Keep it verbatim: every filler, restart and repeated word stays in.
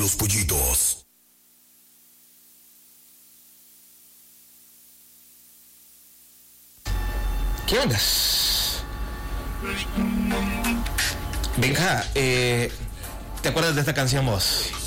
Los pollitos. ¿Qué onda? Benja, eh, ¿te acuerdas de esta canción vos?